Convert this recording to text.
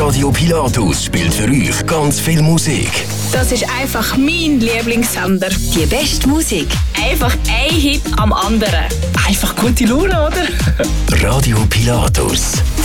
Radio Pilatus spielt für euch ganz viel Musik. Das ist einfach mein Lieblingssender. Die beste Musik. Einfach ein Hit am anderen. Einfach gute Laune, oder? Radio Pilatus.